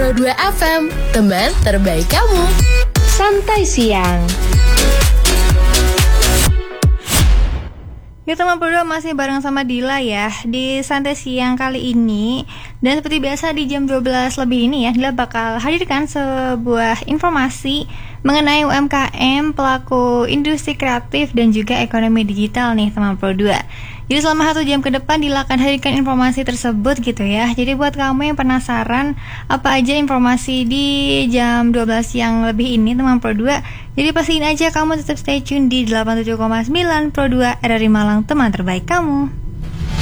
102 FM, teman terbaik kamu. Santai Siang. Kita berdua masih bareng sama Dila ya di Santai Siang kali ini. Dan seperti biasa di jam 12 lebih ini ya, Dila bakal hadirkan sebuah informasi mengenai UMKM, pelaku industri kreatif dan juga ekonomi digital nih teman berdua. Jadi selama 1 jam ke depan Dila akan hadirkan informasi tersebut gitu ya. Jadi buat kamu yang penasaran apa aja informasi di jam 12 yang lebih ini teman berdua, jadi pastiin aja kamu tetap stay tune di 87,9 Pro 2 RRI Malang, teman terbaik kamu.